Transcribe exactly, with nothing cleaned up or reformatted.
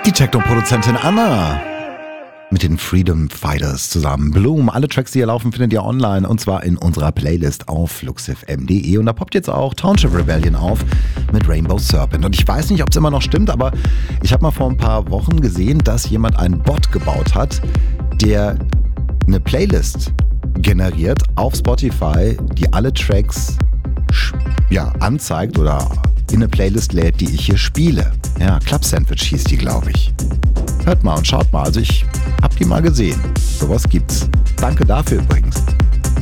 Die Techno-Produzentin Anna mit den Freedom Fighters zusammen. Bloom, alle Tracks, die hier laufen, findet ihr online und zwar in unserer Playlist auf fluxfm punkt de und da poppt jetzt auch Township Rebellion auf mit Rainbow Serpent. Und ich weiß nicht, ob es immer noch stimmt, aber ich habe mal vor ein paar Wochen gesehen, dass jemand einen Bot gebaut hat, der eine Playlist generiert auf Spotify, die alle Tracks ja, anzeigt oder in eine Playlist lädt, die ich hier spiele. Ja, Club Sandwich hieß die, glaube ich. Hört mal und schaut mal. Also ich hab die mal gesehen. Sowas gibt's. Danke dafür übrigens.